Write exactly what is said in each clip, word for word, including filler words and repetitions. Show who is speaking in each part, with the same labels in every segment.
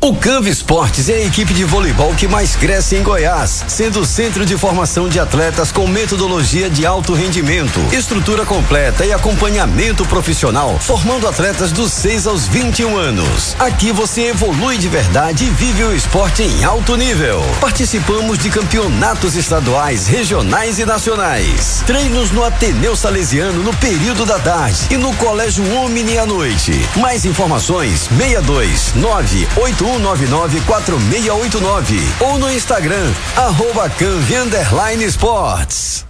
Speaker 1: O Canva Esportes é a equipe de voleibol que mais cresce em Goiás, sendo o centro de formação de atletas com metodologia de alto rendimento, estrutura completa e acompanhamento profissional, formando atletas dos seis aos vinte e um anos. Aqui você evolui de verdade e vive o esporte em alto nível. Participamos de campeonatos estaduais, regionais e nacionais. Treinos no Ateneu Salesiano no período da tarde e no Colégio Omni à noite. Mais informações seis dois nove oito um nove nove quatro seis oito nove ou no Instagram, arroba Canvi underline Esportes.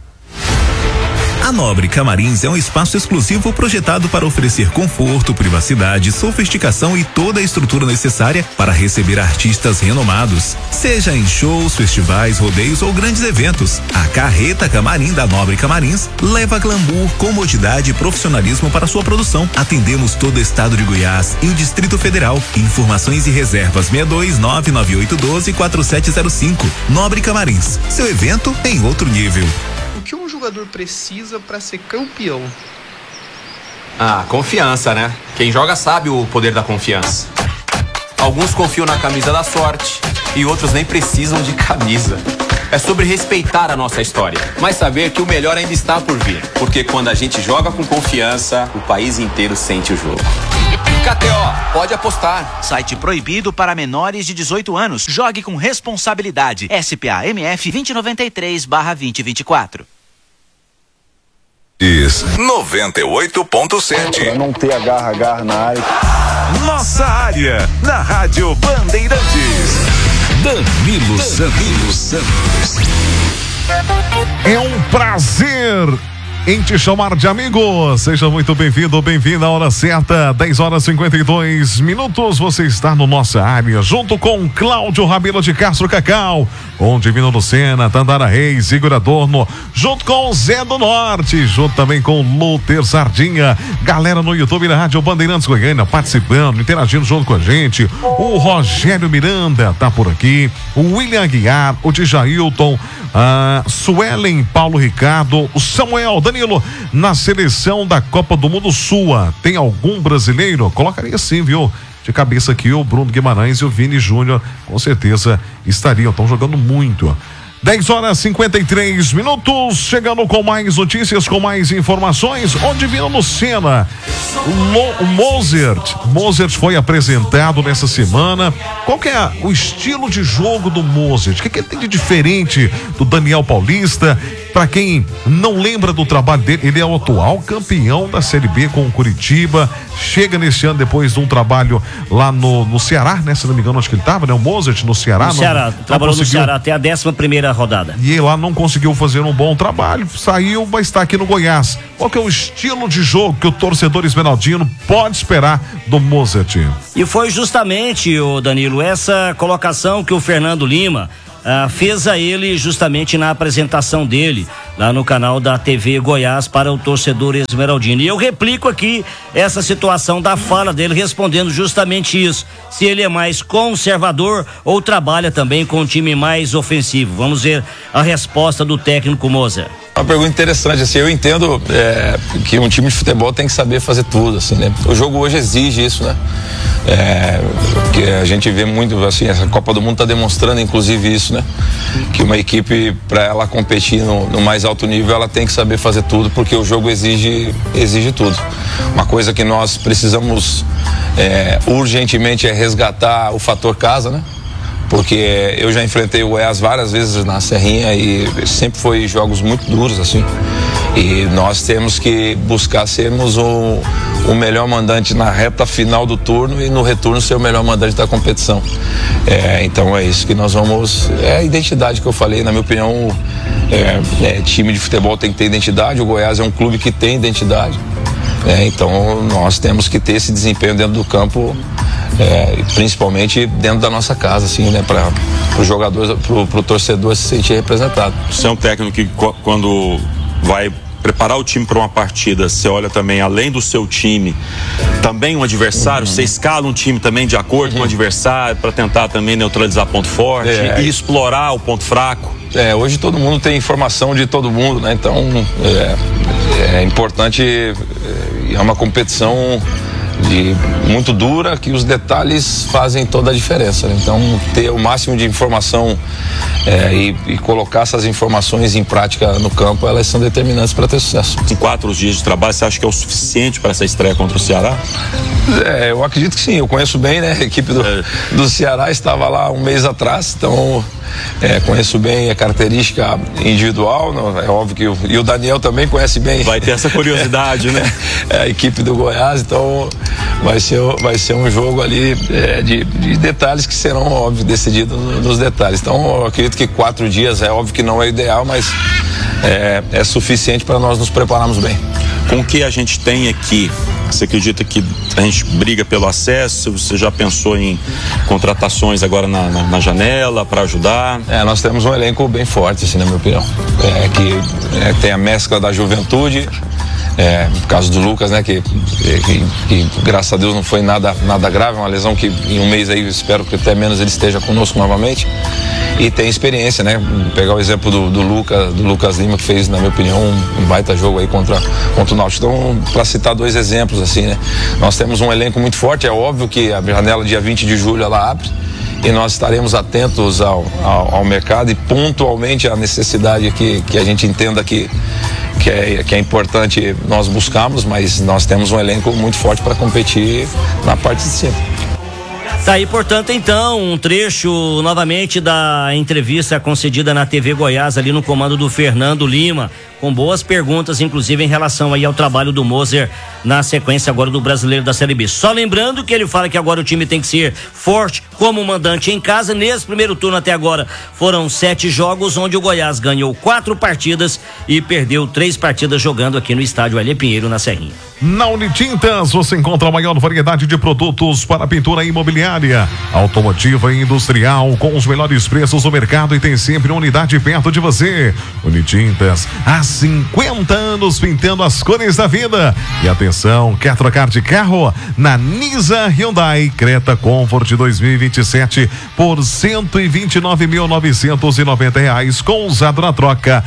Speaker 2: A Nobre Camarins é um espaço exclusivo projetado para oferecer conforto, privacidade, sofisticação e toda a estrutura necessária para receber artistas renomados. Seja em shows, festivais, rodeios ou grandes eventos, a Carreta Camarim da Nobre Camarins leva glamour, comodidade e profissionalismo para sua produção. Atendemos todo o estado de Goiás e o Distrito Federal. Informações e reservas seis dois nove nove oito um dois quatro sete zero cinco. Nobre Camarins, seu evento em outro nível.
Speaker 3: O que um jogador precisa para ser campeão?
Speaker 4: Ah, confiança, né? Quem joga sabe o poder da confiança. Alguns confiam na camisa da sorte e outros nem precisam de camisa. É sobre respeitar a nossa história, mas saber que o melhor ainda está por vir. Porque quando a gente joga com confiança, o país inteiro sente o jogo. K T O, pode apostar.
Speaker 5: Site proibido para menores de dezoito anos. Jogue com responsabilidade. S P A M F vinte noventa e três barra vinte vinte e quatro.
Speaker 2: noventa e oito ponto sete.
Speaker 6: Pra não ter agarra, agarra na área.
Speaker 2: Nossa área, na Rádio Bandeirantes. Danilo Santos.
Speaker 7: É um prazer em te chamar de amigo. Seja muito bem-vindo, bem-vinda à hora certa, dez horas e cinquenta e dois minutos. Você está no Nossa Área, junto com Cláudio Rabelo de Castro Cacau, com Divino Lucena, Tandara Reis, Igor Adorno, junto com Zé do Norte, junto também com Luther Sardinha, galera no YouTube da Rádio Bandeirantes Goiânia participando, interagindo junto com a gente. O Rogério Miranda tá por aqui, o William Aguiar, o Djailton, a Suelen Paulo Ricardo, o Samuel Danilo. Na seleção da Copa do Mundo sua, tem algum brasileiro? Colocaria sim, viu? De cabeça aqui o Bruno Guimarães e o Vini Júnior com certeza estariam, estão jogando muito. dez horas e cinquenta e três minutos, chegando com mais notícias, com mais informações. Onde Divino Lucena, o, o Mozart, Mozart foi apresentado nessa semana. Qual que é o estilo de jogo do Mozart? O que, que ele tem de diferente do Daniel Paulista? Para quem não lembra do trabalho dele, ele é o atual campeão da Série B com o Curitiba. Chega nesse ano depois de um trabalho lá no, no Ceará, né? Se não me engano, acho que ele estava, né? O Mozart no Ceará.
Speaker 8: No Ceará,
Speaker 7: não,
Speaker 8: trabalhou
Speaker 7: não
Speaker 8: no Ceará até a décima primeira rodada.
Speaker 7: E ele lá não conseguiu fazer um bom trabalho, saiu, vai estar aqui no Goiás. Qual que é o estilo de jogo que o torcedor esmeraldino pode esperar do Mozart?
Speaker 8: E foi justamente, o Danilo, essa colocação que o Fernando Lima Ah, fez a ele justamente na apresentação dele lá no canal da T V Goiás para o torcedor esmeraldino. E eu replico aqui essa situação da fala dele, respondendo justamente isso, se ele é mais conservador ou trabalha também com um time mais ofensivo. Vamos ver a resposta do técnico Mozart.
Speaker 9: Uma pergunta interessante, assim, eu entendo é, que um time de futebol tem que saber fazer tudo, assim, né? O jogo hoje exige isso, né? É, que a gente vê muito, assim, essa Copa do Mundo está demonstrando, inclusive, isso, né? Que uma equipe, para ela competir no, no mais alto nível, ela tem que saber fazer tudo, porque o jogo exige, exige tudo. Uma coisa que nós precisamos é, urgentemente é resgatar o fator casa, né? Porque eu já enfrentei o Goiás várias vezes na Serrinha e sempre foi jogos muito duros, assim. E nós temos que buscar sermos o, o melhor mandante na reta final do turno e no retorno ser o melhor mandante da competição. É, então é isso que nós vamos... É a identidade que eu falei, na minha opinião, é, é, time de futebol tem que ter identidade, o Goiás é um clube que tem identidade. É, então nós temos que ter esse desempenho dentro do campo, é, principalmente dentro da nossa casa, assim, né, para o jogador, para o torcedor se sentir representado.
Speaker 10: Você é um técnico que quando vai preparar o time para uma partida, você olha também além do seu time, também um adversário, uhum. Você escala um time também de acordo uhum. com o adversário para tentar também neutralizar ponto forte é, e explorar o ponto fraco.
Speaker 9: É, hoje todo mundo tem informação de todo mundo, né? Então é, é importante, é uma competição de muito dura, que os detalhes fazem toda a diferença, né? Então, ter o máximo de informação é, e, e colocar essas informações em prática no campo, elas são determinantes para ter sucesso.
Speaker 10: Em quatro dias de trabalho, você acha que é o suficiente para essa estreia contra o Ceará?
Speaker 9: É, eu acredito que sim, eu conheço bem, né? A equipe do, é. do Ceará estava lá um mês atrás, então é, conheço bem a característica individual, não, é óbvio que o, e o Daniel também conhece bem.
Speaker 10: Vai ter essa curiosidade, né?
Speaker 9: É, a equipe do Goiás, então vai ser, vai ser um jogo ali é, de, de detalhes que serão, óbvio, decididos nos detalhes. Então, eu acredito que quatro dias é óbvio que não é ideal, mas é, é suficiente para nós nos prepararmos bem.
Speaker 10: Com o que a gente tem aqui, você acredita que a gente briga pelo acesso? Você já pensou em contratações agora na, na, na janela para ajudar?
Speaker 9: É, nós temos um elenco bem forte, assim, na minha opinião. É, que é, tem a mescla da juventude, é, no caso do Lucas, né, que, que, que graças a Deus não foi nada, nada grave, uma lesão que em um mês aí eu espero que até menos ele esteja conosco novamente. E tem experiência, né? Pegar o exemplo do, do, Luca, do Lucas Lima, que fez, na minha opinião, um, um baita jogo aí contra, contra o Náutico. Então, para citar dois exemplos, assim, né? Nós temos um elenco muito forte, é óbvio que a janela dia vinte de julho ela abre e nós estaremos atentos ao, ao, ao mercado e pontualmente à necessidade que, que a gente entenda que, que, é, que é importante nós buscarmos, mas nós temos um elenco muito forte para competir na parte de cima.
Speaker 8: Tá aí, portanto, então, um trecho novamente da entrevista concedida na T V Goiás, ali no comando do Fernando Lima, com boas perguntas, inclusive em relação aí ao trabalho do Moser na sequência agora do Brasileiro da Série B. Só lembrando que ele fala que agora o time tem que ser forte como mandante em casa. Nesse primeiro turno até agora foram sete jogos, onde o Goiás ganhou quatro partidas e perdeu três partidas jogando aqui no estádio Alê Pinheiro, na Serrinha.
Speaker 7: Na Unitintas você encontra a maior variedade de produtos para pintura imobiliária, automotiva e industrial, com os melhores preços do mercado, e tem sempre uma unidade perto de você. Unitintas, há cinquenta anos pintando as cores da vida. E atenção, quer trocar de carro? Na Nisa Hyundai Creta Comfort dois mil e vinte e sete por cento e vinte e nove mil novecentos e noventa reais com usado na troca.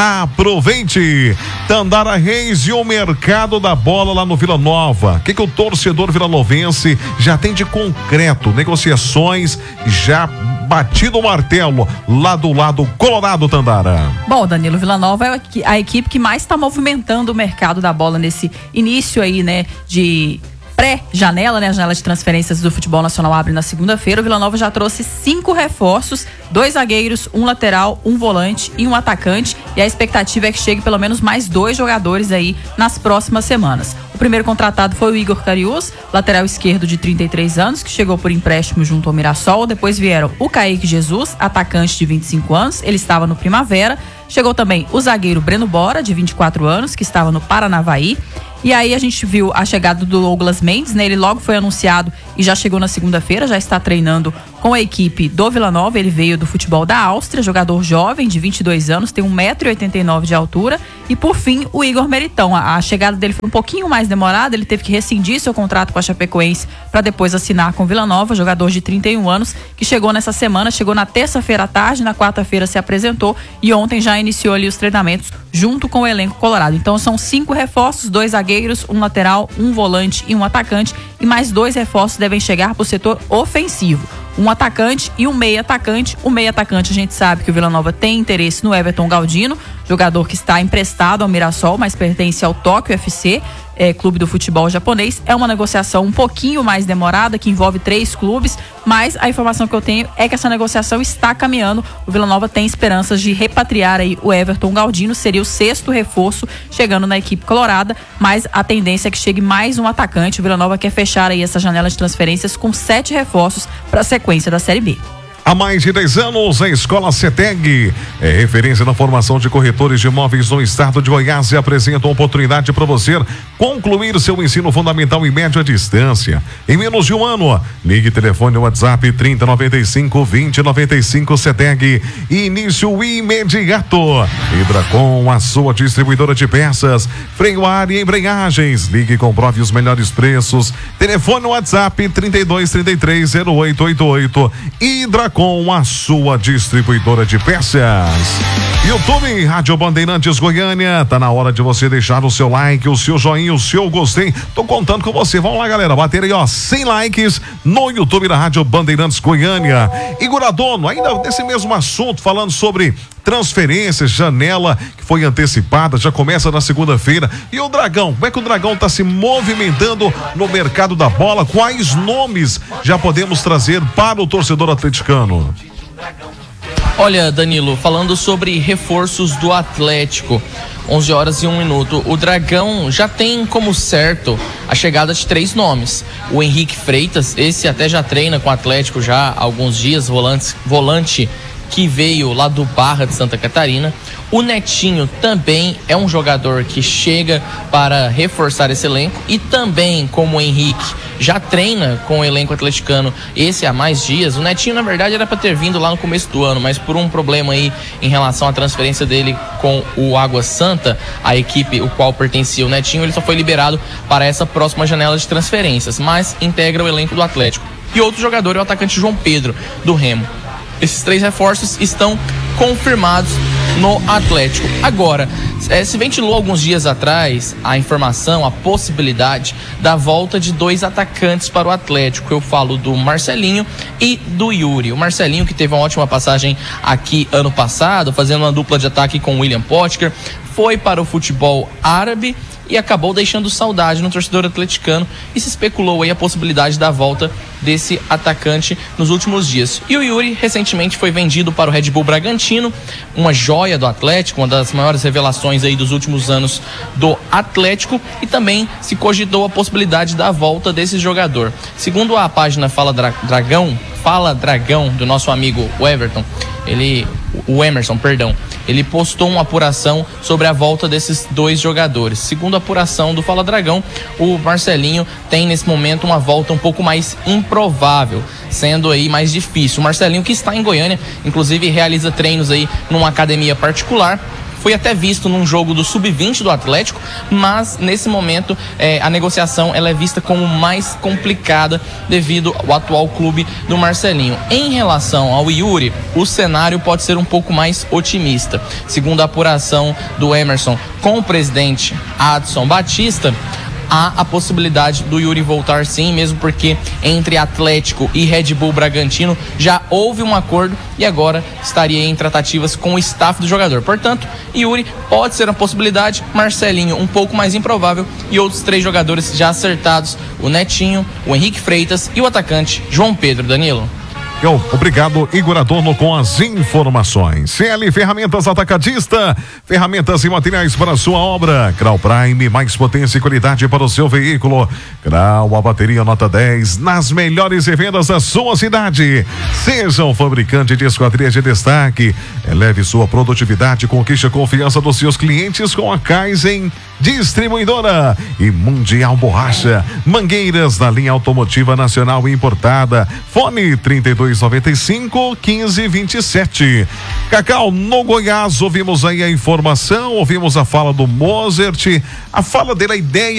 Speaker 7: Aproveite! Tandara Reis e o mercado da bola lá no Vila Nova. O que, que o torcedor vilanovense já tem de concreto? Negociações já batido o martelo lá do lado colorado, Tandara.
Speaker 11: Bom, Danilo, Vila Nova é a equipe que mais está movimentando o mercado da bola nesse início aí, né, de pré-janela, né? A janela de transferências do futebol nacional abre na segunda-feira. O Vila Nova já trouxe cinco reforços, dois zagueiros, um lateral, um volante e um atacante. E a expectativa é que chegue pelo menos mais dois jogadores aí nas próximas semanas. O primeiro contratado foi o Igor Cariús, lateral esquerdo de trinta e três anos, que chegou por empréstimo junto ao Mirassol. Depois vieram o Kaique Jesus, atacante de vinte e cinco anos, ele estava no Primavera. Chegou também o zagueiro Breno Bora, de vinte e quatro anos, que estava no Paranavaí. E aí a gente viu a chegada do Douglas Mendes, né? Ele logo foi anunciado e já chegou na segunda-feira, já está treinando com a equipe do Vila Nova. Ele veio do futebol da Áustria, jogador jovem de vinte e dois anos, tem um metro e oitenta e nove de altura. E por fim, o Igor Meritão. A, a chegada dele foi um pouquinho mais demorada, ele teve que rescindir seu contrato com a Chapecoense para depois assinar com o Vila Nova, jogador de trinta e um anos, que chegou nessa semana, chegou na terça-feira à tarde, na quarta-feira se apresentou e ontem já iniciou ali os treinamentos junto com o elenco colorado. Então são cinco reforços, dois zagueiros, um lateral, um volante e um atacante, e mais dois reforços devem chegar para o setor ofensivo. Um atacante e um meia atacante. O meia atacante, a gente sabe que o Vila Nova tem interesse no Everton Galdino, jogador que está emprestado ao Mirassol, mas pertence ao Tóquio F C, é, clube do futebol japonês. É uma negociação um pouquinho mais demorada, que envolve três clubes, mas a informação que eu tenho é que essa negociação está caminhando. O Vila Nova tem esperanças de repatriar aí o Everton Galdino, seria o sexto reforço chegando na equipe colorada, mas a tendência é que chegue mais um atacante. O Vila Nova quer fechar aí essa janela de transferências com sete reforços para a sequência da Série B.
Speaker 7: Há mais de dez anos, a Escola CETEG é referência na formação de corretores de imóveis no estado de Goiás e apresenta uma oportunidade para você concluir seu ensino fundamental e médio à distância em menos de um ano. Ligue telefone WhatsApp trinta, noventa e cinco, vinte, noventa e cinco CETEG. Início imediato. Hidracom, a sua distribuidora de peças, freio ar e embreagens. Ligue e comprove os melhores preços. Telefone WhatsApp trinta e dois, trinta e três, zero oito oito oito. Hidracom, com a sua distribuidora de peças. YouTube, Rádio Bandeirantes Goiânia, tá na hora de você deixar o seu like, o seu joinha, o seu gostei. Tô contando com você. Vamos lá, galera, bater aí, ó, cem likes no YouTube da Rádio Bandeirantes Goiânia. Igor Adorno, ainda nesse mesmo assunto, falando sobre transferências, janela que foi antecipada, já começa na segunda-feira. E o Dragão, como é que o Dragão tá se movimentando no mercado da bola? Quais nomes já podemos trazer para o torcedor atleticano?
Speaker 12: Olha, Danilo, falando sobre reforços do Atlético, onze horas e um minuto, o Dragão já tem como certo a chegada de três nomes. O Henrique Freitas, esse até já treina com o Atlético já há alguns dias, volante, volante que veio lá do Barra de Santa Catarina. O Netinho também é um jogador que chega para reforçar esse elenco, e também, como o Henrique já treina com o elenco atleticano esse há mais dias, o Netinho na verdade era para ter vindo lá no começo do ano, mas por um problema aí em relação à transferência dele com o Água Santa, a equipe o qual pertencia o Netinho, ele só foi liberado para essa próxima janela de transferências, mas integra o elenco do Atlético. E outro jogador é o atacante João Pedro, do Remo. Esses três reforços estão confirmados no Atlético. Agora, é, se ventilou alguns dias atrás a informação, a possibilidade da volta de dois atacantes para o Atlético. Eu falo do Marcelinho e do Yuri. O Marcelinho, que teve uma ótima passagem aqui ano passado, fazendo uma dupla de ataque com o William Potker, foi para o futebol árabe e acabou deixando saudade no torcedor atleticano, e se especulou aí a possibilidade da volta desse atacante nos últimos dias. E o Yuri recentemente foi vendido para o Red Bull Bragantino, uma joia do Atlético, uma das maiores revelações aí dos últimos anos do Atlético, e também se cogitou a possibilidade da volta desse jogador. Segundo a página Fala Dra- Dragão, Fala Dragão, do nosso amigo Everton, ele, o Emerson, perdão, ele postou uma apuração sobre a volta desses dois jogadores. Segundo a apuração do Fala Dragão, o Marcelinho tem nesse momento uma volta um pouco mais improvável, sendo aí mais difícil. O Marcelinho, que está em Goiânia, inclusive realiza treinos aí numa academia particular, foi até visto num jogo do sub vinte do Atlético, mas nesse momento é, a negociação ela é vista como mais complicada devido ao atual clube do Marcelinho. Em relação ao Yuri, o cenário pode ser um pouco mais otimista. Segundo a apuração do Emerson com o presidente Adson Batista, há a possibilidade do Yuri voltar sim, mesmo porque entre Atlético e Red Bull Bragantino já houve um acordo e agora estaria em tratativas com o staff do jogador. Portanto, Yuri pode ser uma possibilidade, Marcelinho um pouco mais improvável, e outros três jogadores já acertados: o Netinho, o Henrique Freitas e o atacante João Pedro. Danilo.
Speaker 7: Obrigado, Igor Adorno, com as informações. C L Ferramentas Atacadista, ferramentas e materiais para a sua obra. Grau Prime, mais potência e qualidade para o seu veículo. Grau, a bateria nota dez, nas melhores revendas da sua cidade. Seja um fabricante de esquadrias de destaque. Eleve sua produtividade, conquiste a confiança dos seus clientes com a Kaizen Distribuidora e Mundial Borracha. Mangueiras da linha automotiva nacional e importada. Fone trinta e dois noventa e cinco, quinze vinte e sete. Cacau, no Goiás, ouvimos aí a informação, ouvimos a fala do Mozart, a fala dele, a ideia